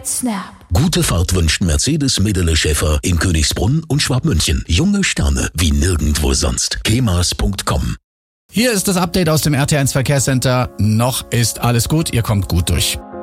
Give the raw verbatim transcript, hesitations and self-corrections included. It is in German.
mit Snap. Gute Fahrt wünscht Mercedes Medele Schäfer in Königsbrunn und Schwabmünchen. Junge Sterne wie nirgendwo sonst. kemas punkt com. Hier ist das Update aus dem R T eins Verkehrscenter. Noch ist alles gut, ihr kommt gut durch.